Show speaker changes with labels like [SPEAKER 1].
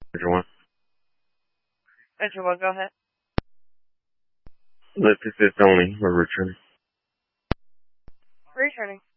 [SPEAKER 1] Roger one.
[SPEAKER 2] Roger one, go ahead.
[SPEAKER 1] Let's assist only. We're returning.
[SPEAKER 2] Returning.